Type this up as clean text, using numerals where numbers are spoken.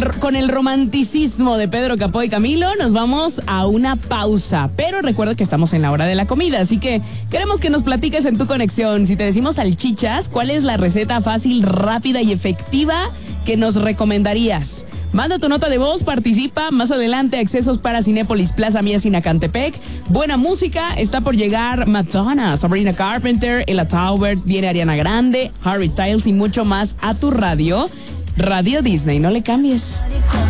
con el romanticismo de Pedro Capó y Camilo, nos vamos a una pausa. Pero recuerda que estamos en la hora de la comida, así que queremos que nos platiques en tu conexión. Si te decimos salchichas, ¿cuál es la receta fácil, rápida y efectiva que nos recomendarías? Manda tu nota de voz, participa. Más adelante, accesos para Cinépolis Plaza Mía Sinacantepec. Buena música, está por llegar Madonna, Sabrina Carpenter, Ella Taubert, viene Ariana Grande, Harry Styles y mucho más a tu radio. Radio Disney, no le cambies.